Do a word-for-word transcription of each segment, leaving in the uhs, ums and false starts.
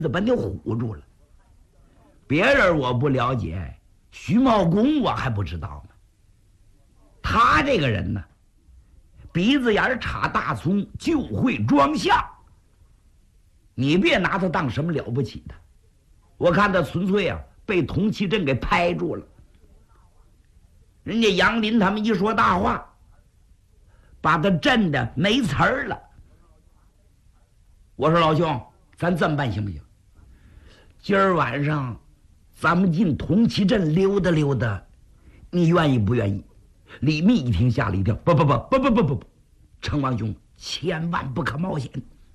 把你唬住了。别人我不了解，徐茂公我还不知道呢。他这个人呢，鼻子眼插大葱就会装像。你别拿他当什么了不起的，我看他纯粹啊被同期镇给拍住了。人家杨林他们一说大话，把他震得没词儿了。我说老兄，咱这么办行不行？今儿晚上咱们进同期镇溜达溜达，你愿意不愿意？李密一听吓了一跳，不不不不不不不不，成王兄千万不可冒险。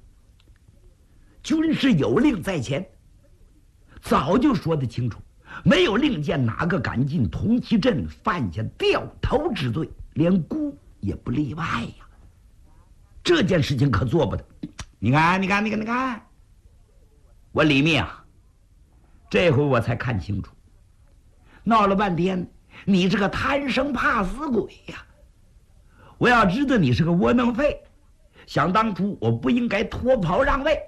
军师有令在前，早就说得清楚，没有令箭哪个敢进同期镇犯下掉头之罪，连孤也不例外呀。这件事情可做不得。你看，你看，你看，你看，我李密啊，这回我才看清楚，闹了半天，你是个贪生怕死鬼呀！我要知道你是个窝囊废，想当初我不应该脱袍让位。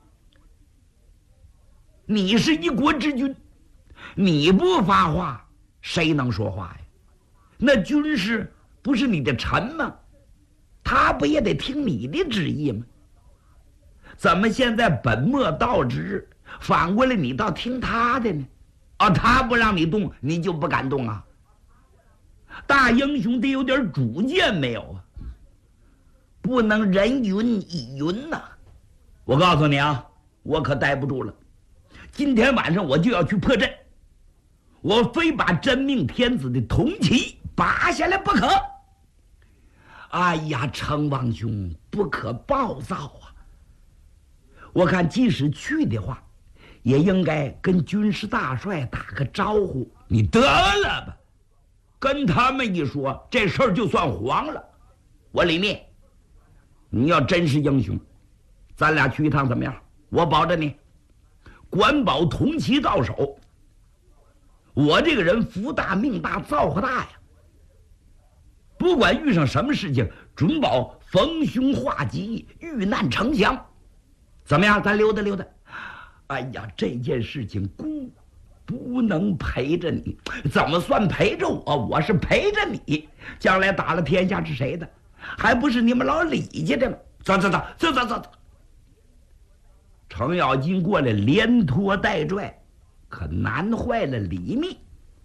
你是一国之君，你不发话，谁能说话呀？那军师不是你的臣吗？他不也得听你的旨意吗？怎么现在本末倒置，反过来你倒听他的呢？啊，他不让你动，你就不敢动啊？大英雄得有点主见没有啊？不能人云亦云呐！我告诉你啊，我可待不住了。今天晚上我就要去破阵，我非把真命天子的铜旗拔下来不可。哎呀，成王兄不可暴躁啊！我看即使去的话，也应该跟军师大帅打个招呼。你得了吧，跟他们一说，这事儿就算黄了。我李密，你要真是英雄，咱俩去一趟怎么样？我保着你，管保铜旗到手。我这个人福大命大造化大呀，不管遇上什么事情，准保逢凶化吉，遇难成祥。怎么样？咱溜达溜达。哎呀，这件事情姑不能陪着你，怎么算陪着我？我是陪着你，将来打了天下是谁的？还不是你们老李家的吗？走走走走走走。程咬金过来连拖带拽，可难坏了李密。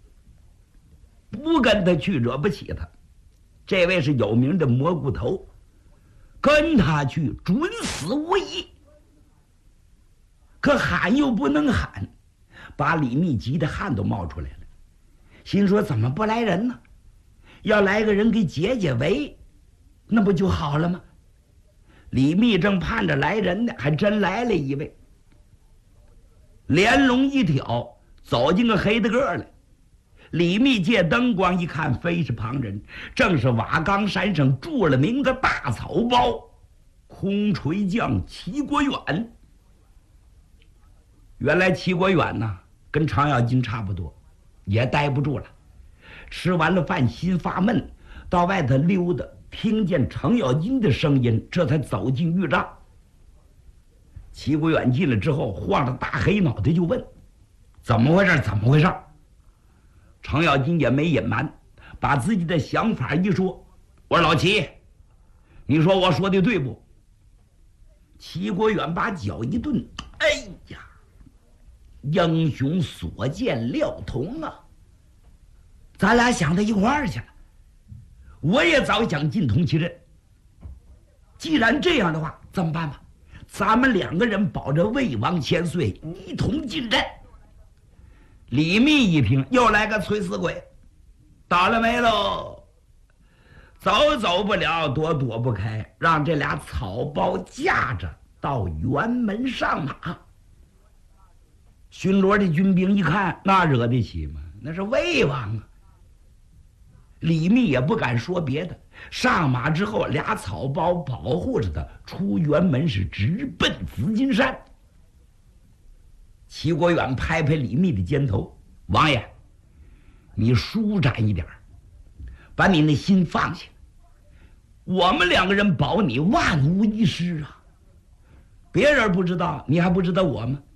不跟他去惹不起他，这位是有名的蘑菇头，跟他去准死无疑。可喊又不能喊，把李密急得汗都冒出来了，心说怎么不来人呢？要来个人给解解围，那不就好了吗？李密正盼着来人呢，还真来了一位，连龙一挑，走进个黑的个来。李密借灯光一看，非是旁人，正是瓦岗山上著了名的大草包空锤匠齐国远。原来齐国远呢，跟程咬金差不多，也待不住了，吃完了饭心发闷，到外头溜达，听见程咬金的声音，这才走进御帐。齐国远进来之后，晃着大黑脑袋就问：怎么回事？怎么回事？程咬金也没隐瞒，把自己的想法一说。我说老齐，你说我说的对不？齐国远把脚一顿，哎呀，英雄所见略同啊，咱俩想到一块儿去了。我也早想进铜旗阵，既然这样的话，怎么办吧？咱们两个人保着魏王千岁，一同进阵。李密一听，又来个崔死鬼，倒了霉喽！走走不了，躲躲不开，让这俩草包架着到辕门上马。巡逻的军兵一看，那惹得起吗？那是魏王啊！李密也不敢说别的，上马之后，俩草包保护着他，出辕门是直奔紫金山。齐国远拍拍李密的肩头：“王爷，你舒展一点，把你那心放下。我们两个人保你万无一失啊！别人不知道，你还不知道我吗？